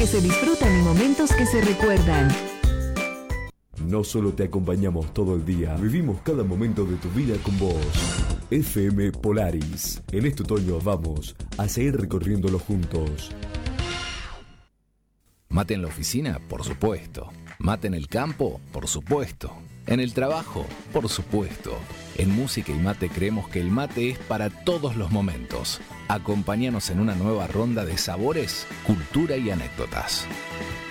que se disfrutan y momentos que se recuerdan. No solo te acompañamos todo el día, vivimos cada momento de tu vida con vos. FM Polaris. En este otoño vamos a seguir recorriéndolo juntos. Mate en la oficina, por supuesto. Mate en el campo, por supuesto. En el trabajo, por supuesto. En Música y Mate creemos que el mate es para todos los momentos. Acompáñanos en una nueva ronda de sabores, cultura y anécdotas.